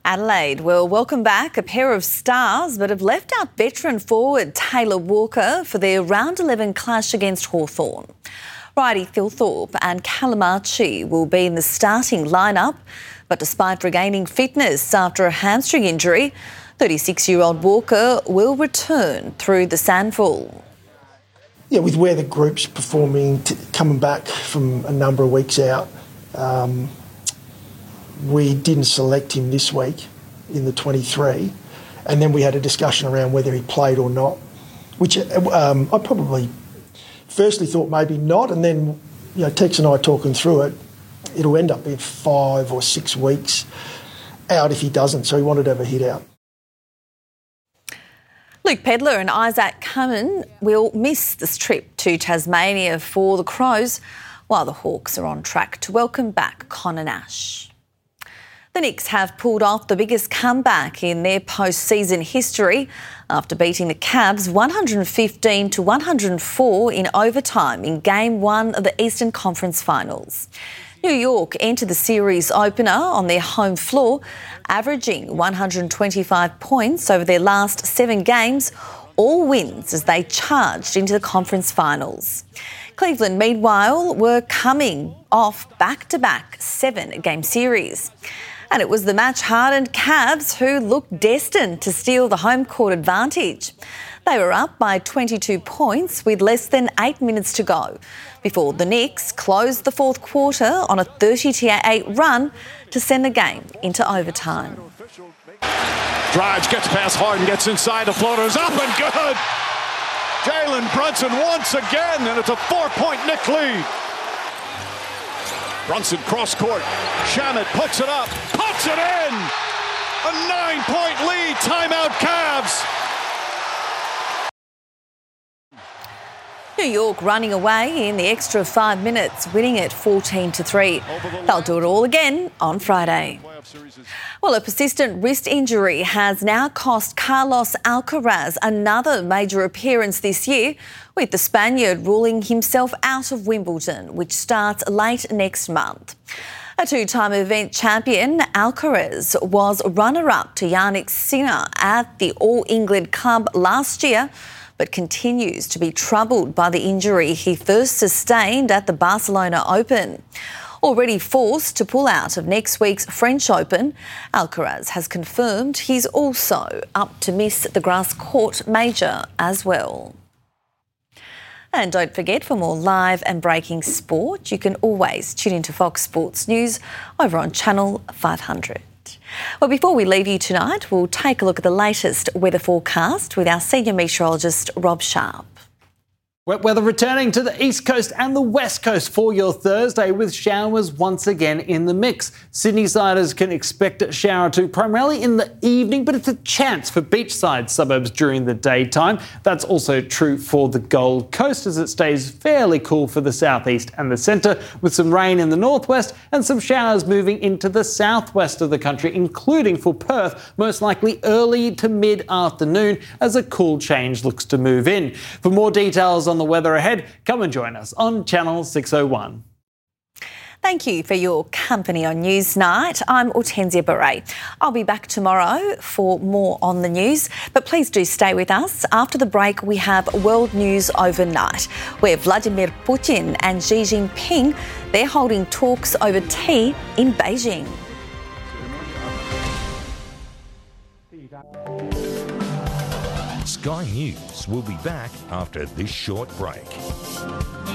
Adelaide will welcome back a pair of stars but have left out veteran forward Taylor Walker for their round 11 clash against Hawthorn. Righty Thilthorpe and Callum Archie will be in the starting lineup, but despite regaining fitness after a hamstring injury, 36-year-old Walker will return through the SANFL. Yeah, with where the group's performing, coming back from a number of weeks out, we didn't select him this week in the 23, and then we had a discussion around whether he played or not, which I probably firstly thought maybe not, and then Tex and I talking through it, it'll end up being 5 or 6 weeks out if he doesn't, so he wanted to have a hit out. Luke Pedlar and Isaac Cummins will miss this trip to Tasmania for the Crows, while the Hawks are on track to welcome back Connor Nash. The Knicks have pulled off the biggest comeback in their post-season history after beating the Cavs 115-104 in overtime in Game 1 of the Eastern Conference Finals. New York entered the series opener on their home floor, averaging 125 points over their last 7 games, all wins as they charged into the conference finals. Cleveland, meanwhile, were coming off back-to-back 7-game series. And it was the match-hardened Cavs who looked destined to steal the home court advantage. They were up by 22 points with less than 8 minutes to go before the Knicks closed the fourth quarter on a 30-8 run to send the game into overtime. Drives, gets past Harden, gets inside, the floater's up and good! Jalen Brunson once again, and it's a 4-point Knick lead. Brunson cross-court, Shamet puts it up, puts it in! A 9-point lead, timeout Cavs! New York running away in the extra 5 minutes, winning it 14-3. They'll do it all again on Friday. Well, a persistent wrist injury has now cost Carlos Alcaraz another major appearance this year, with the Spaniard ruling himself out of Wimbledon, which starts late next month. A 2-time event champion, Alcaraz was runner-up to Jannik Sinner at the All England Club last year, but continues to be troubled by the injury he first sustained at the Barcelona Open. Already forced to pull out of next week's French Open, Alcaraz has confirmed he's also up to miss the grass court major as well. And don't forget, for more live and breaking sport, you can always tune into Fox Sports News over on Channel 500. Well, before we leave you tonight, we'll take a look at the latest weather forecast with our senior meteorologist, Rob Sharp. Wet weather returning to the east coast and the west coast for your Thursday, with showers once again in the mix. Sydney-siders can expect a shower or two primarily in the evening, but it's a chance for beachside suburbs during the daytime. That's also true for the Gold Coast, as it stays fairly cool for the southeast and the centre, with some rain in the northwest and some showers moving into the southwest of the country, including for Perth, most likely early to mid-afternoon as a cool change looks to move in. For more details on the weather ahead, come and join us on Channel 601. Thank you for your company on Newsnight. I'm Hortensia Beret. I'll be back tomorrow for more on the news, but please do stay with us. After the break, we have World News Overnight, where Vladimir Putin and Xi Jinping, they're holding talks over tea in Beijing. Sky News will be back after this short break.